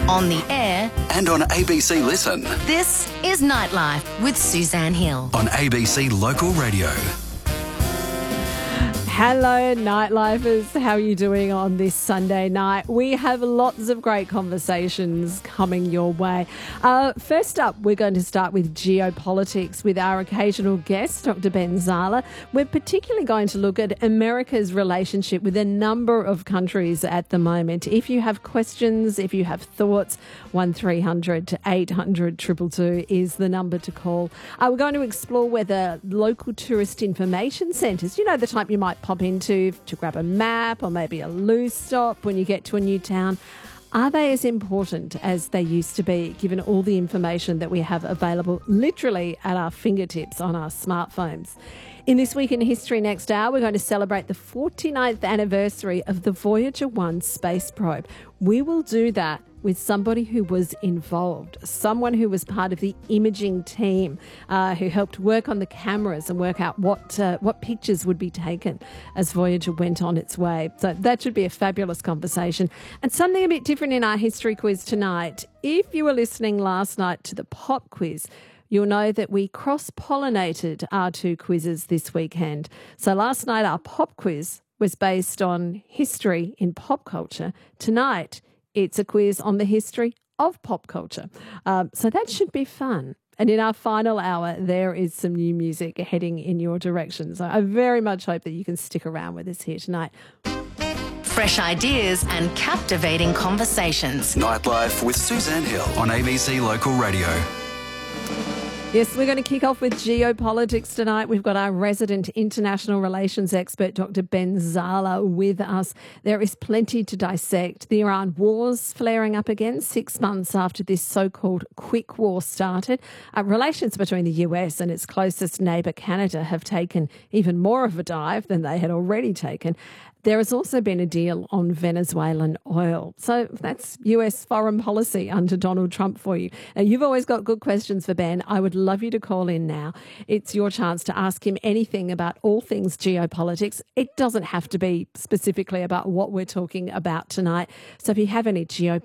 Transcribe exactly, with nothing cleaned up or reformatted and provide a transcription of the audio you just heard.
on the air and on A B C Listen. This is Nightlife with Suzanne Hill on A B C Local Radio. Hello, Nightlifers. How are you doing on this Sunday night? We have lots of great conversations coming your way. Uh, first up, we're going to start with geopolitics with our occasional guest, Doctor Ben Zala. We're particularly going to look at America's relationship with a number of countries at the moment. If you have questions, if you have thoughts, one three hundred eight hundred two two two is the number to call. Uh, we're going to explore whether local tourist information centres, you know, the type you might pop into to grab a map or maybe a loo stop when you get to a new town, are they as important as they used to be, given all the information that we have available literally at our fingertips on our smartphones? In This Week in History next hour, we're going to celebrate the forty-ninth anniversary of the Voyager one space probe. We will do that with somebody who was involved, someone who was part of the imaging team, uh, who helped work on the cameras and work out what uh, what pictures would be taken as Voyager went on its way. So that should be a fabulous conversation. And something a bit different in our history quiz tonight. If you were listening last night to the pop quiz, you'll know that we cross-pollinated our two quizzes this weekend. So last night our pop quiz was based on history in pop culture. Tonight, it's a quiz on the history of pop culture. Um, so that should be fun. And in our final hour, there is some new music heading in your direction. So I very much hope that you can stick around with us here tonight. Fresh ideas and captivating conversations. Nightlife with Suzanne Hill on A B C Local Radio. Yes, we're going to kick off with geopolitics tonight. We've got our resident international relations expert, Doctor Ben Zala, with us. There is plenty to dissect. The Iran war's flaring up again six months after this so-called quick war started. Uh, relations between the U S and its closest neighbour, Canada, have taken even more of a dive than they had already taken. There has also been a deal on Venezuelan oil. So that's U S foreign policy under Donald Trump for you. Now, you've always got good questions for Ben. I would love you to call in now. It's your chance to ask him anything about all things geopolitics. It doesn't have to be specifically about what we're talking about tonight. So if you have any geopolitics,